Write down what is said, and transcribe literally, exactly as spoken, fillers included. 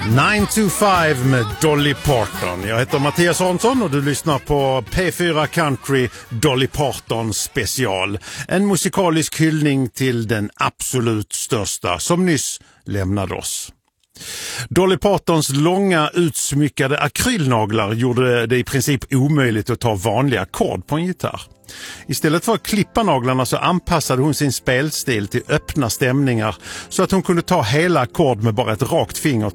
nio to fem med Dolly Parton. Jag heter Mattias Hansson och du lyssnar på P fyra Country Dolly Parton special. En musikalisk hyllning till den absolut största som nyss lämnade oss. Dolly Partons långa utsmyckade akrylnaglar gjorde det i princip omöjligt att ta vanliga ackord på en gitarr. Istället för att klippa naglarna så anpassade hon sin spelstil till öppna stämningar så att hon kunde ta hela ackord med bara ett rakt finger